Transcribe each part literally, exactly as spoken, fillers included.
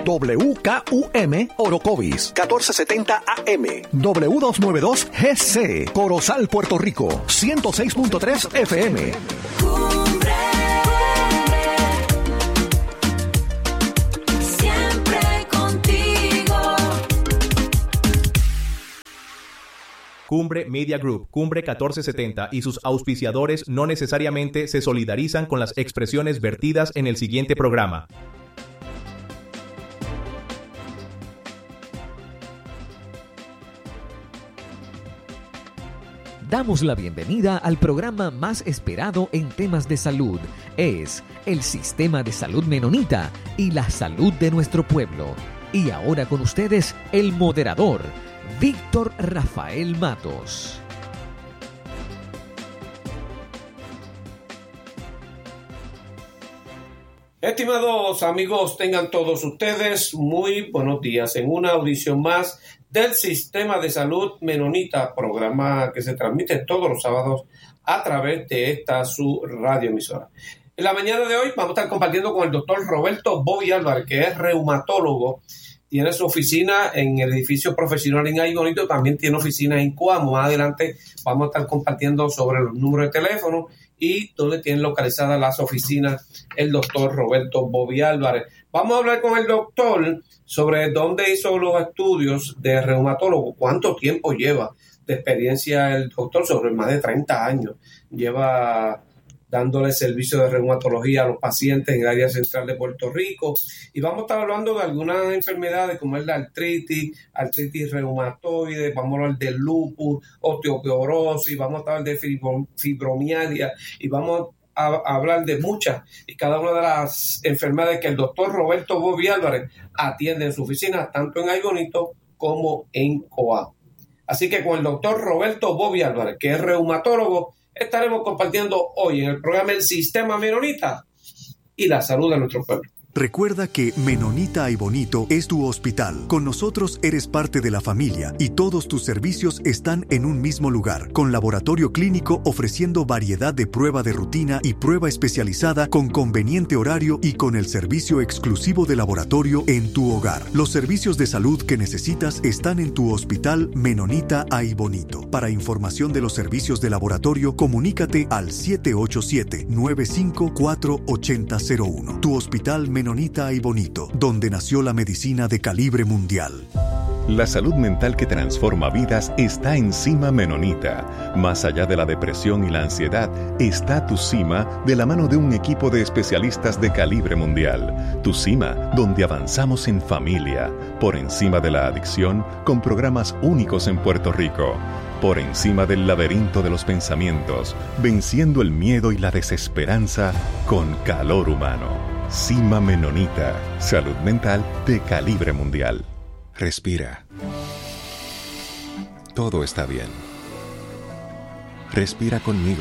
W K U M Orocovis, catorce setenta A M, W doscientos noventa y dos G C, Corozal, Puerto Rico, ciento seis punto tres F M. Cumbre, siempre contigo. Cumbre Media Group, Cumbre catorce setenta y sus auspiciadores no necesariamente se solidarizan con las expresiones vertidas en el siguiente programa. Damos la bienvenida al programa más esperado en temas de salud. Es el Sistema de Salud Menonita y la salud de nuestro pueblo. Y ahora con ustedes, el moderador, Víctor Rafael Matos. Estimados amigos, tengan todos ustedes muy buenos días en una audición más del Sistema de Salud Menonita, programa que se transmite todos los sábados a través de esta su radioemisora. En la mañana de hoy vamos a estar compartiendo con el doctor Roberto Bobby Álvarez, que es reumatólogo. Tiene su oficina en el edificio profesional en Ay Bonito, también tiene oficina en Coamo. Más adelante vamos a estar compartiendo sobre los números de teléfono y donde tienen localizadas las oficinas el doctor Roberto Bobby Álvarez. Vamos a hablar con el doctor sobre dónde hizo los estudios de reumatólogo, cuánto tiempo lleva de experiencia el doctor, sobre más de treinta años. Lleva dándole servicio de reumatología a los pacientes en el área central de Puerto Rico. Y vamos a estar hablando de algunas enfermedades como es la artritis, artritis reumatoide, vamos a hablar de lupus, osteoporosis, vamos a hablar de fibromialgia y vamos a, a hablar de muchas y cada una de las enfermedades que el doctor Roberto Bobby Álvarez atiende en su oficina, tanto en Ay Bonito como en Coamo. Así que con el doctor Roberto Bobby Álvarez, que es reumatólogo, estaremos compartiendo hoy en el programa El Sistema Menonita y la salud de nuestro pueblo. Recuerda que Menonita Ay Bonito es tu hospital. Con nosotros eres parte de la familia y todos tus servicios están en un mismo lugar, con laboratorio clínico ofreciendo variedad de prueba de rutina y prueba especializada con conveniente horario y con el servicio exclusivo de laboratorio en tu hogar. Los servicios de salud que necesitas están en tu hospital Menonita Ay Bonito. Para información de los servicios de laboratorio, comunícate al siete ocho siete, nueve cinco cuatro, ocho cero cero uno. Tu hospital Menonita Menonita Ay Bonito, donde nació la medicina de calibre mundial. La salud mental que transforma vidas está en Cima Menonita. Más allá de la depresión y la ansiedad, está Tu Cima de la mano de un equipo de especialistas de calibre mundial. Tu Cima, donde avanzamos en familia, por encima de la adicción, con programas únicos en Puerto Rico. Por encima del laberinto de los pensamientos, venciendo el miedo y la desesperanza con calor humano. Cima Menonita, salud mental de calibre mundial. Respira. Todo está bien. Respira conmigo.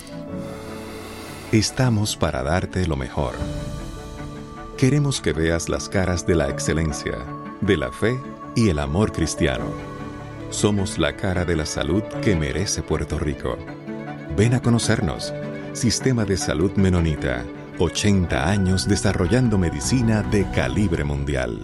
Estamos para darte lo mejor. Queremos que veas las caras de la excelencia, de la fe y el amor cristiano. Somos la cara de la salud que merece Puerto Rico. Ven a conocernos. Sistema de Salud Menonita. ochenta años desarrollando medicina de calibre mundial.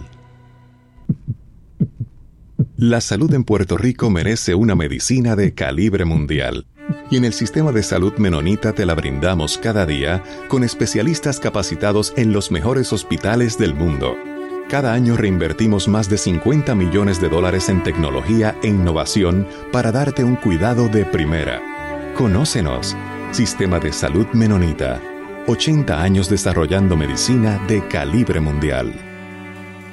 La salud en Puerto Rico merece una medicina de calibre mundial. Y en el Sistema de Salud Menonita te la brindamos cada día con especialistas capacitados en los mejores hospitales del mundo. Cada año reinvertimos más de cincuenta millones de dólares en tecnología e innovación para darte un cuidado de primera. Conócenos. Sistema de Salud Menonita. ochenta años desarrollando medicina de calibre mundial.